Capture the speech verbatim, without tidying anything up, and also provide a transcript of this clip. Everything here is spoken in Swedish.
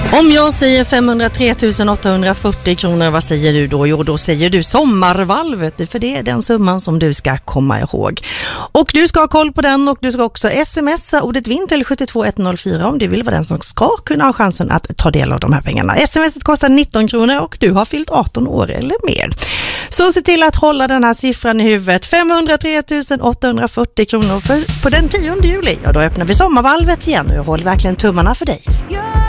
Om jag säger femhundratre tusen åttahundrafyrtio kronor, vad säger du då? Jo, då säger du sommarvalvet, för det är den summan som du ska komma ihåg. Och du ska ha koll på den, och du ska också smsa ordet vinn till sju två ett noll fyra om du vill vara den som ska kunna ha chansen att ta del av de här pengarna. Smset kostar nitton kronor och du har fyllt arton år eller mer. Så se till att hålla den här siffran i huvudet. femhundratre tusen åttahundrafyrtio kronor för, på den tionde juli. Ja, då öppnar vi sommarvalvet igen och jag håller verkligen tummarna för dig.